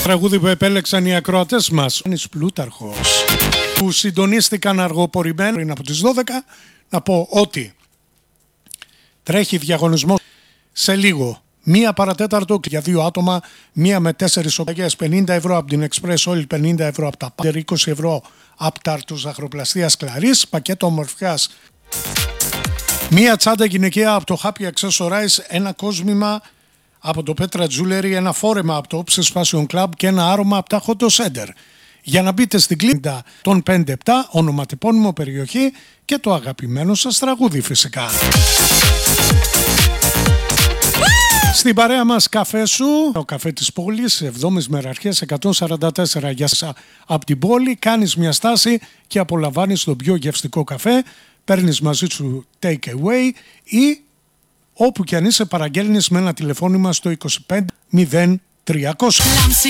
Τραγούδι που επέλεξαν οι ακροατές μας, Γιάννης Πλούταρχος, που συντονίστηκαν αργοπορημένα πριν από τις 12. Να πω ότι τρέχει διαγωνισμό σε λίγο. 1 παρατέταρτο για 2 άτομα, 1 με 4 οπαγές, 50 ευρώ από την Express Oil, 50 ευρώ από τα Πάντερ, 20 ευρώ από τα Αρτοζαχροπλαστίας Κλαρίς, πακέτο ομορφιάς. 1 τσάντα γυναικεία από το Happy Accessorize, ένα κόσμημα από το Petra Jewelry, ένα φόρεμα από το Obsess Fashion Club και ένα άρωμα από τα Hot Center. Για να μπείτε στην κλίντα των 5-7, ονοματεπώνυμο, περιοχή και το αγαπημένο σας τραγούδι φυσικά. Στην παρέα μας καφέ σου, ο καφέ της πόλης, 7ης Μεραρχίας 144 για σας από την πόλη. Κάνεις μια στάση και απολαμβάνεις τον πιο γευστικό καφέ. Παίρνεις μαζί σου take away ή όπου κι αν είσαι παραγγέλνεις με ένα τηλεφώνημα στο 25 0300.